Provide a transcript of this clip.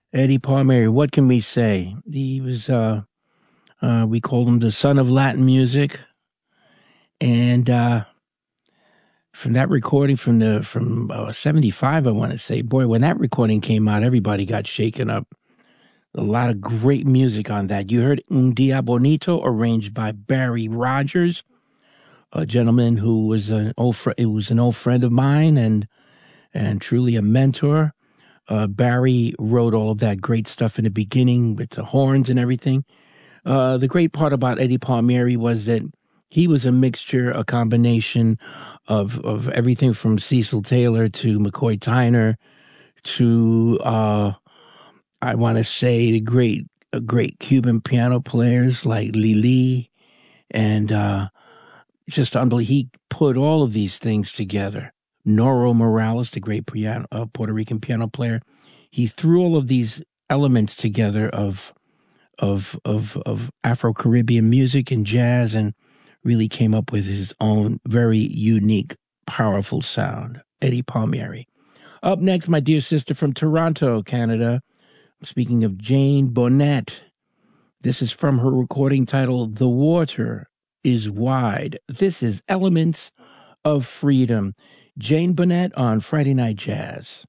Eddie Palmieri, what can we say? He was, we called him the son of Latin music. And from that recording from 75, I want to say, boy, when that recording came out, everybody got shaken up. A lot of great music on that. You heard Un Dia Bonito, arranged by Barry Rogers, a gentleman who was an old friend of mine and truly a mentor. Barry wrote all of that great stuff in the beginning with the horns and everything. The great part about Eddie Palmieri was that he was a mixture, a combination of everything from Cecil Taylor to McCoy Tyner to I want to say the great Cuban piano players like Lili and just unbelievable. He put all of these things together. Noro Morales, the great Puerto Rican piano player, he threw all of these elements together of Afro-Caribbean music and jazz and really came up with his own very unique, powerful sound. Eddie Palmieri. Up next, my dear sister from Toronto, Canada. Speaking of Jane Bonnet, this is from her recording titled The Water is Wide. This is Elements of Freedom. Jane Bonnet on Friday Night Jazz.